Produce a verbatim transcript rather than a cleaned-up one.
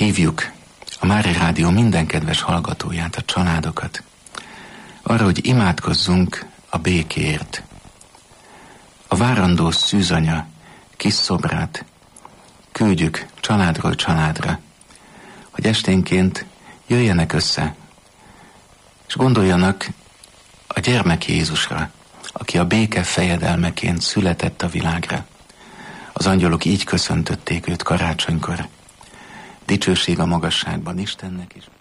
Hívjuk a Mária Rádió minden kedves hallgatóját, a családokat, arra, hogy imádkozzunk a békéért. A várandó szűzanya kis szobrát küldjük családról családra, hogy esténként jöjjenek össze, és gondoljanak a gyermek Jézusra, aki a béke fejedelmeként született a világra. Az angyalok így köszöntötték őt karácsonykor. Dicsőség a magasságban Istennek is.